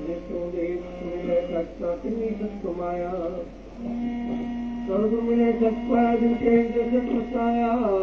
नित्यों देख मिले सत्ता किन्नी सत माया स्वर्ग मिले सत पाया दिखे जगत बसाया